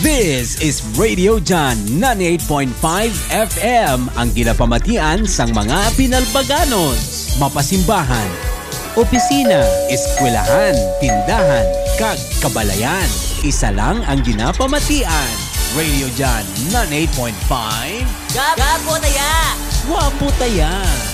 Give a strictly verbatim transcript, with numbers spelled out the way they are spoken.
This is Radio John ninety-eight point five F M, ang ginapamatian sang mga Pinalbaganos. Mapasimbahan, opisina, eskwelahan, tindahan, kag kabalayan. Isa lang ang ginapamatian. Radio John ninety-eight point five. Gapo taya! Wapo taya!